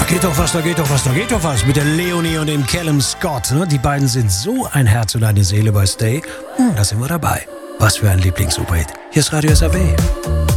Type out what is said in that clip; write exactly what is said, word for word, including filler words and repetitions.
geht doch was, da geht doch was, da geht doch was mit der Leonie und dem Callum Scott. Ne? Die beiden sind so ein Herz und eine Seele bei Stay. Hm, da sind wir dabei. Was für ein Lieblings-Superhit. Hier ist Radio S R W.